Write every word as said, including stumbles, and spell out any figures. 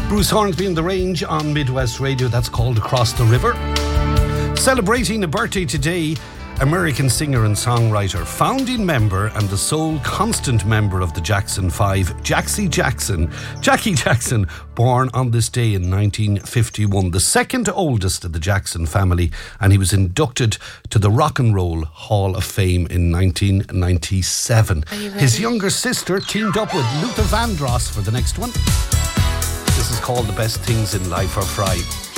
Bruce Hornsby in the Range on Midwest Radio. That's called Across the River. Celebrating a birthday today, American singer and songwriter, founding member and the sole constant member of the Jackson Five, Jaxie Jackson. Jackie Jackson, born on this day in nineteen fifty-one, the second oldest of the Jackson family, and he was inducted to the Rock and Roll Hall of Fame in nineteen ninety-seven. His younger sister teamed up with Luther Vandross for the next one. This is called The Best Things in Life Are Fried.